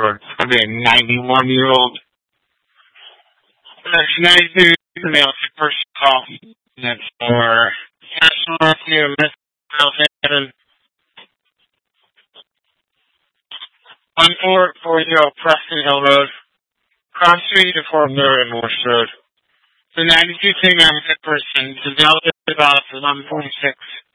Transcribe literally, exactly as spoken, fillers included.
Road. It's going to be a ninety-one-year-old. That's ninety-two is the male first call. That's for National Rescue, Miss Southampton. one four four zero Preston Hill Road. Cross Street to Fort Miller and Morse Road. The ninety-two female person is available about eleven forty-six.